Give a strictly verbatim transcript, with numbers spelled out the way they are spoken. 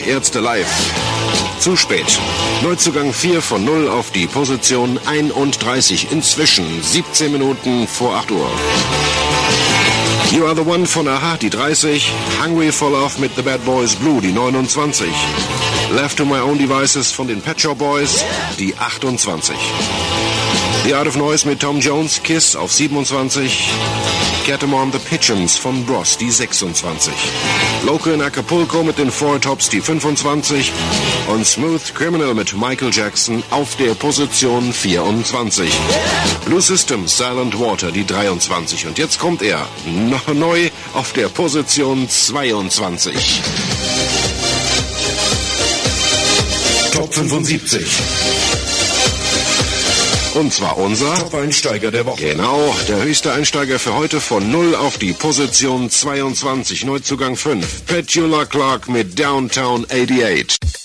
Ärzte live. Zu spät. Neuzugang vier von null auf die Position einunddreißig. Inzwischen siebzehn Minuten vor acht Uhr. You Are the One von Aha, die dreißig. Hungry for Love mit The Bad Boys Blue, die neunundzwanzig. Left to My Own Devices von den Pet Shop Boys, die achtundzwanzig. The Art of Noise mit Tom Jones, Kiss auf siebenundzwanzig. Catamount the Pigeons von Bros, die sechsundzwanzig. Local in Acapulco mit den Four Tops, die fünfundzwanzig. Und Smooth Criminal mit Michael Jackson auf der Position vierundzwanzig. Blue System, Silent Water, die dreiundzwanzig. Und jetzt kommt er, noch neu auf der Position zweiundzwanzig. Top fünfundsiebzig. Und zwar unser Top-Einsteiger der Woche. Genau, der höchste Einsteiger für heute von null auf die Position zweiundzwanzig. Neuzugang fünf. Petula Clark mit Downtown achtundachtzig.